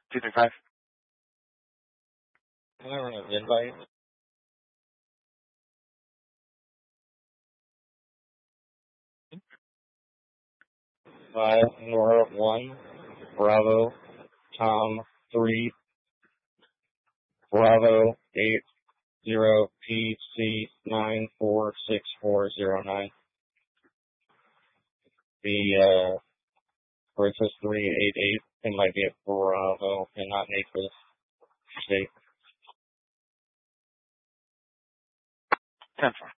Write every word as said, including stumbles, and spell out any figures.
two three five. Can I run an invite? Five, Nora one, Bravo, Tom three, Bravo eight, zero, P C nine four six four zero nine. The, uh, where it says three eight eight, it might be a Bravo and not eight for the state. ten four.